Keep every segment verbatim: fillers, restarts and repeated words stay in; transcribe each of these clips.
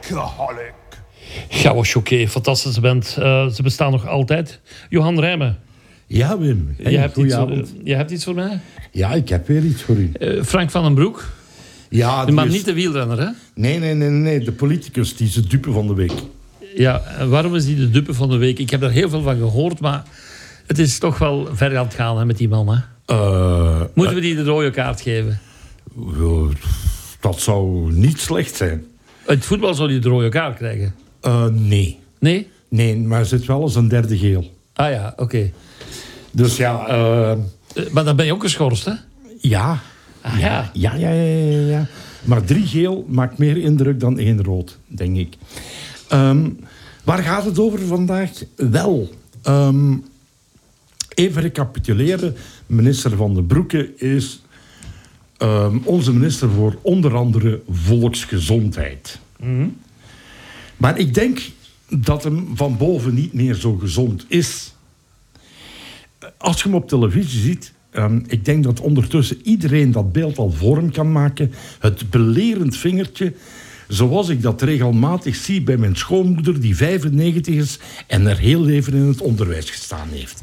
Alcoholic. Gauwe Choqué, fantastische band. Uh, ze bestaan nog altijd. Johan Rijmen. Ja, Wim. Hey, je, hebt iets, uh, avond. je hebt iets voor mij? Ja, ik heb weer iets voor u. Uh, Frank van den Broek. Ja, maar is... niet de wielrenner, hè? Nee, nee, nee, nee. De politicus, die is de dupe van de week. Ja, en waarom is die de dupe van de week? Ik heb daar heel veel van gehoord, maar het is toch wel ver aan het gaan hè, met die man, hè? Uh, Moeten we die de rode kaart geven? Uh, dat zou niet slecht zijn. Het voetbal zou die de rode kaart krijgen? Uh, nee. Nee? Nee, maar er zit wel eens een derde geel. Ah ja, oké. Okay. Dus ja... Uh, uh, maar dan ben je ook geschorst, hè? Ja. Ah, ja. Ja, ja, ja, ja, ja. Maar drie geel maakt meer indruk dan één rood, denk ik. Um, waar gaat het over vandaag? Wel, um, even recapituleren. Minister Van den Broeke is um, onze minister voor onder andere volksgezondheid. Mm-hmm. Maar ik denk dat hem van boven niet meer zo gezond is. Als je hem op televisie ziet... Um, ik denk dat ondertussen iedereen dat beeld al voor hem kan maken. Het belerend vingertje, zoals ik dat regelmatig zie bij mijn schoonmoeder... die vijfennegentig is en er heel leven in het onderwijs gestaan heeft.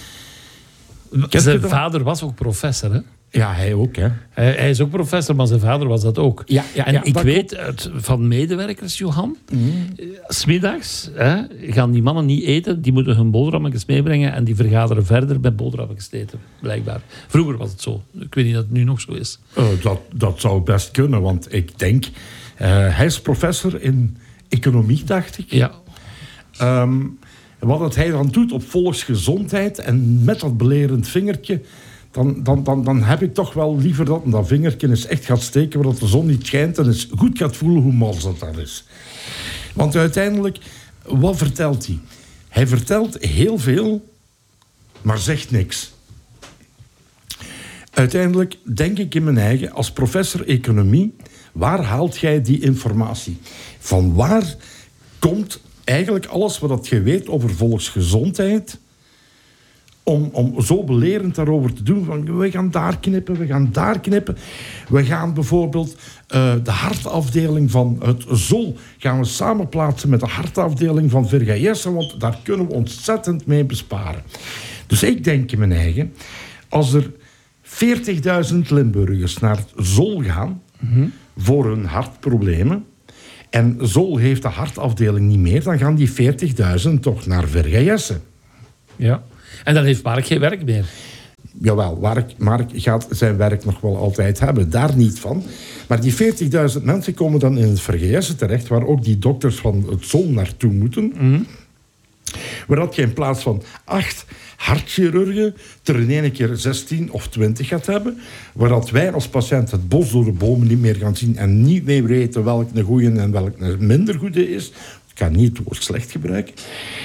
Zijn vader was ook professor, hè? Ja, hij ook, hè. Hij, hij is ook professor, maar zijn vader was dat ook. Ja, ja, en ja, ik weet uit, van medewerkers, Johan... Mm. 's middags hè, gaan die mannen niet eten. Die moeten hun boterhammetjes meebrengen... en die vergaderen verder met boterhammetjes eten, blijkbaar. Vroeger was het zo. Ik weet niet dat het nu nog zo is. Uh, dat, dat zou best kunnen, want ik denk... Uh, hij is professor in economie, dacht ik. Ja. Um, wat hij dan doet op volksgezondheid... en met dat belerend vingertje... Dan, dan, dan, dan heb ik toch wel liever dat dat vingertje eens echt gaat steken... waar de zon niet schijnt en eens goed gaat voelen hoe mals dat, dat is. Want uiteindelijk, wat vertelt hij? Hij vertelt heel veel, maar zegt niks. Uiteindelijk denk ik in mijn eigen, als professor economie... waar haalt jij die informatie? Van waar komt eigenlijk alles wat je weet over volksgezondheid... Om, om zo belerend daarover te doen. Van, we gaan daar knippen, we gaan daar knippen. We gaan bijvoorbeeld uh, de hartafdeling van het Z O L... gaan we samen plaatsen met de hartafdeling van Vergaessen... want daar kunnen we ontzettend mee besparen. Dus ik denk in mijn eigen... als er veertigduizend Limburgers naar het Z O L gaan... Mm-hmm. voor hun hartproblemen... en Z O L heeft de hartafdeling niet meer... dan gaan die veertigduizend toch naar Vergaessen. Ja. En dan heeft Mark geen werk meer. Jawel, Mark, Mark gaat zijn werk nog wel altijd hebben. Daar niet van. Maar die veertigduizend mensen komen dan in het Vergaessen terecht... waar ook die dokters van het Z O L naartoe moeten. Mm-hmm. Waar dat je in plaats van acht hartchirurgen... er in één keer zestien of twintig gaat hebben. Waar dat wij als patiënt het bos door de bomen niet meer gaan zien... en niet meer weten welk een goede en welk een minder goede is. Ik kan niet het woord slecht gebruiken.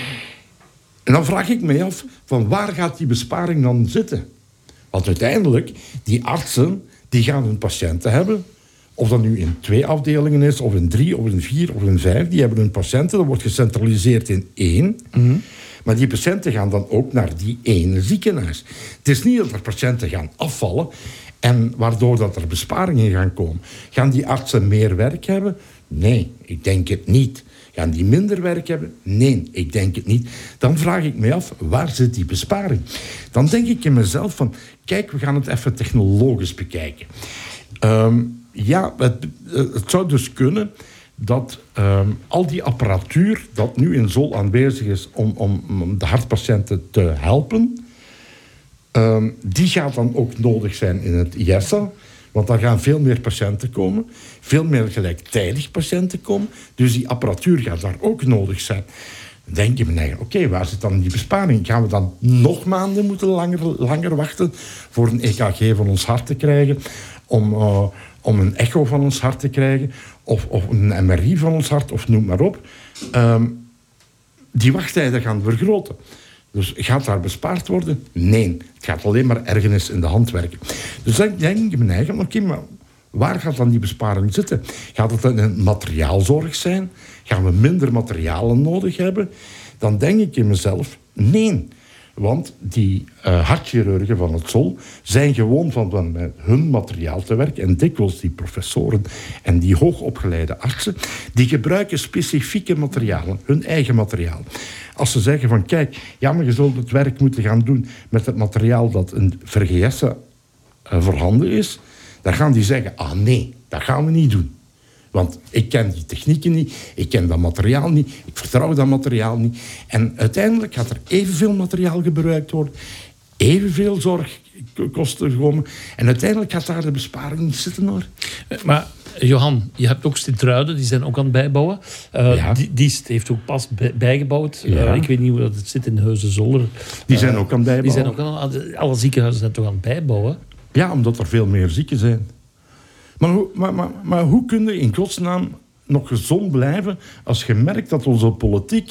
En dan vraag ik me af, van waar gaat die besparing dan zitten? Want uiteindelijk, die artsen, die gaan hun patiënten hebben. Of dat nu in twee afdelingen is, of in drie, of in vier, of in vijf. Die hebben hun patiënten, dat wordt gecentraliseerd in één. Mm-hmm. Maar die patiënten gaan dan ook naar die ene ziekenhuis. Het is niet dat er patiënten gaan afvallen... en waardoor dat er besparingen gaan komen. Gaan die artsen meer werk hebben? Nee, ik denk het niet. Gaan die minder werk hebben? Nee, ik denk het niet. Dan vraag ik me af, waar zit die besparing? Dan denk ik in mezelf van... kijk, we gaan het even technologisch bekijken. Um, ja, het, het zou dus kunnen... dat um, al die apparatuur dat nu in Z O L aanwezig is... om, om, om de hartpatiënten te helpen... Um, die gaat dan ook nodig zijn in het I S A... Want daar gaan veel meer patiënten komen. Veel meer gelijktijdig patiënten komen. Dus die apparatuur gaat daar ook nodig zijn. Dan denk je me eigen, oké, okay, waar zit dan die besparing? Gaan we dan nog maanden moeten langer, langer wachten... voor een E K G van ons hart te krijgen... om, uh, om een echo van ons hart te krijgen... of, of een M R I van ons hart, of noem maar op. Um, die wachttijden gaan vergroten. Dus gaat daar bespaard worden? Nee. Het gaat alleen maar ergernis in de hand werken. Dus dan denk ik me eigen, oké, okay, maar waar gaat dan die besparing zitten? Gaat het dan in materiaalzorg zijn? Gaan we minder materialen nodig hebben? Dan denk ik in mezelf, nee. Want die uh, hartchirurgen van het Z O L zijn gewoon van, van met hun materiaal te werken. En dikwijls die professoren en die hoogopgeleide artsen, die gebruiken specifieke materialen, hun eigen materiaal. Als ze zeggen van kijk, ja, maar je zult het werk moeten gaan doen met het materiaal dat in vergeessen uh, voorhanden is, dan gaan die zeggen, ah nee, dat gaan we niet doen. Want ik ken die technieken niet, ik ken dat materiaal niet, ik vertrouw dat materiaal niet. En uiteindelijk gaat er evenveel materiaal gebruikt worden, evenveel zorgkosten komen. En uiteindelijk gaat daar de besparing niet zitten, hoor. Maar Johan, je hebt ook Sint-Truiden, die zijn ook aan het bijbouwen. Uh, Ja. die, die heeft ook pas bij, bijgebouwd. Ja. Uh, ik weet niet hoe dat het zit in Heuzen-Zolder. Die zijn Uh, ook aan het bijbouwen. Die zijn ook aan, alle ziekenhuizen zijn toch aan het bijbouwen? Ja, omdat er veel meer zieken zijn. Maar hoe, maar, maar, maar hoe kun je in godsnaam nog gezond blijven als je merkt dat onze politiek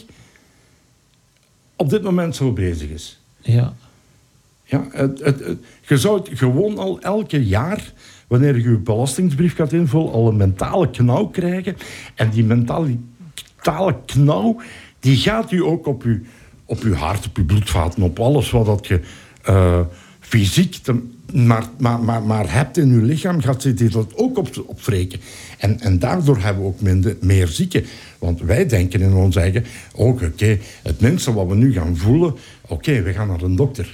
op dit moment zo bezig is? Ja. Ja, het, het, het, je zou het gewoon al elke jaar, wanneer je je belastingsbrief gaat invullen, al een mentale knauw krijgen. En die mentale knauw, die gaat u ook op je, op uw hart, op je bloedvaten, op alles wat dat je uh, fysiek te, maar, maar, maar, maar hebt in je lichaam, gaat ze dit ook op, opwreken. En, en daardoor hebben we ook minder, meer zieken. Want wij denken in ons eigen, ook oké, okay, het minste wat we nu gaan voelen, oké, okay, we gaan naar een dokter.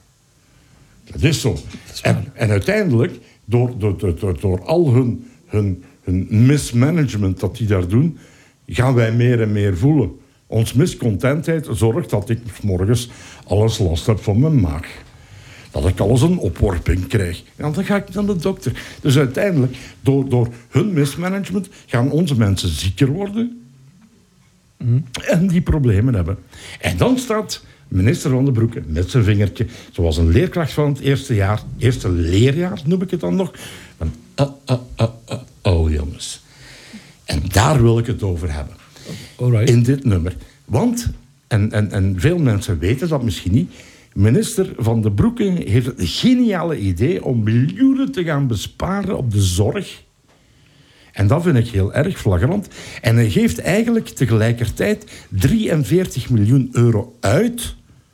Dat is zo. En, en uiteindelijk, door, door, door, door al hun, hun, hun mismanagement dat die daar doen, gaan wij meer en meer voelen. Ons miscontentheid zorgt dat ik 's morgens alles last heb van mijn maag. Dat ik alles een opworping krijg. En dan ga ik naar de dokter. Dus uiteindelijk, door, door hun mismanagement, gaan onze mensen zieker worden. Mm. En die problemen hebben. En dan staat minister Van den Broeke met zijn vingertje, zoals een leerkracht van het eerste jaar, eerste leerjaar noem ik het dan nog, van uh, uh, uh, uh, oh jongens. En daar wil ik het over hebben. Alright. In dit nummer. Want, en, en, en veel mensen weten dat misschien niet, minister Van den Broeke heeft het geniale idee om miljoenen te gaan besparen op de zorg. En dat vind ik heel erg flagrant. En hij geeft eigenlijk tegelijkertijd drieënveertig miljoen euro uit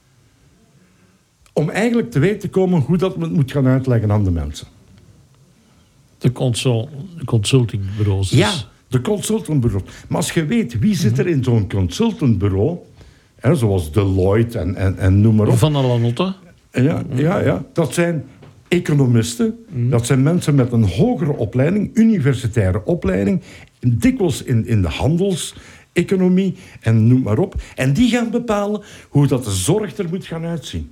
om eigenlijk te weten te komen hoe dat men moet gaan uitleggen aan de mensen. De, consul, de consultingbureaus. Dus. Ja, de consultantbureaus. Maar als je weet wie zit er in zo'n consultantbureau, hè, zoals Deloitte en, en, en noem maar op. Van Alanotte. Ja, ja, ja, dat zijn economisten. Mm. Dat zijn mensen met een hogere opleiding, universitaire opleiding, dikwijls in, in de handelseconomie en noem maar op. En die gaan bepalen hoe dat de zorg er moet gaan uitzien.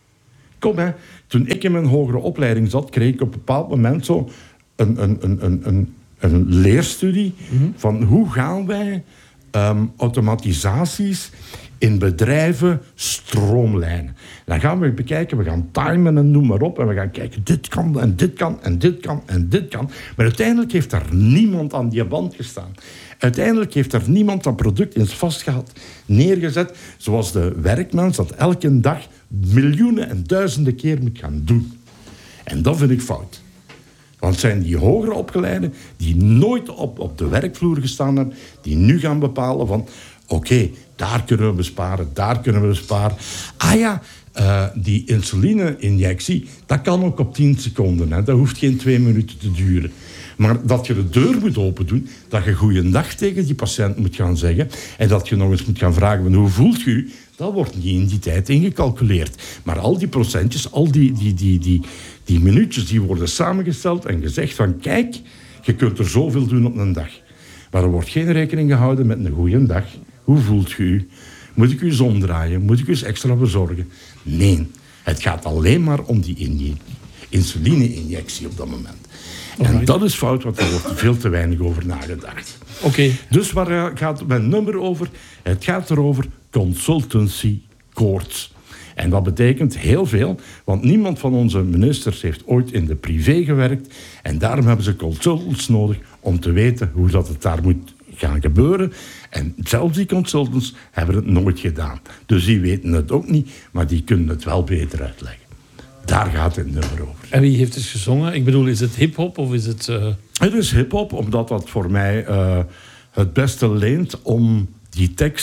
Kom, hè. Toen ik in mijn hogere opleiding zat, kreeg ik op een bepaald moment zo een, een, een, een, een, een leerstudie mm-hmm. van hoe gaan wij um, automatisaties in bedrijven stroomlijnen. Dan gaan we bekijken, we gaan timen en noem maar op. En we gaan kijken, dit kan en dit kan en dit kan en dit kan. Maar uiteindelijk heeft er niemand aan die band gestaan. Uiteindelijk heeft er niemand dat product eens vastgehad, neergezet, zoals de werkmens dat elke dag miljoenen en duizenden keer moet gaan doen. En dat vind ik fout. Want het zijn die hogere opgeleiden die nooit op, op de werkvloer gestaan hebben, die nu gaan bepalen van oké, okay, daar kunnen we besparen, daar kunnen we besparen. Ah ja, uh, die insuline-injectie, dat kan ook op tien seconden. Hè. Dat hoeft geen twee minuten te duren. Maar dat je de deur moet open doen, dat je goeiedag tegen die patiënt moet gaan zeggen en dat je nog eens moet gaan vragen van, hoe voelt je u, dat wordt niet in die tijd ingecalculeerd. Maar al die procentjes, al die, die, die, die, die minuutjes, die worden samengesteld en gezegd van, kijk, je kunt er zoveel doen op een dag. Maar er wordt geen rekening gehouden met een goede dag. Hoe voelt je u? Moet ik u eens omdraaien? Moet ik u eens extra bezorgen? Nee, het gaat alleen maar om die in- insuline-injectie op dat moment. Alright. En dat is fout, want er wordt veel te weinig over nagedacht. Oké. Okay. Dus waar gaat mijn nummer over? Het gaat erover consultancy courts. En dat betekent heel veel, want niemand van onze ministers heeft ooit in de privé gewerkt. En daarom hebben ze consultants nodig om te weten hoe dat het daar moet gaan gebeuren. En zelfs die consultants hebben het nooit gedaan. Dus die weten het ook niet, maar die kunnen het wel beter uitleggen. Daar gaat het nummer over. En wie heeft het gezongen? Ik bedoel, is het hip-hop of is het... Uh... Het is hip-hop, omdat dat voor mij uh, het beste leent om die tekst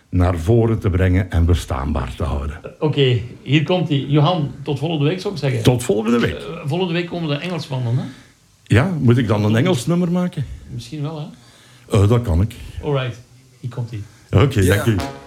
naar voren te brengen en verstaanbaar te houden. Oké, okay, hier komt hij. Johan, tot volgende week zou ik zeggen. Tot volgende week. Uh, volgende week komen de Engelsmannen, hè? Ja, moet ik dan een Engels nummer maken? Misschien wel, hè? Uh, dat kan ik. Alright, hier komt hij. Oké, okay, yeah. Dank u.